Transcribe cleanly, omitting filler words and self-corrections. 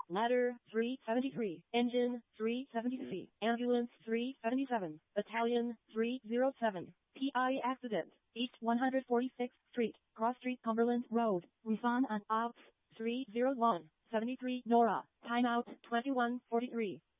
Ladder 373. Engine 373. Ambulance 377. Battalion 307. PI accident. East 146th Street, Cross Street, Cumberland Road, Rufan and Ops 301. 73 Nora. Timeout 21:43.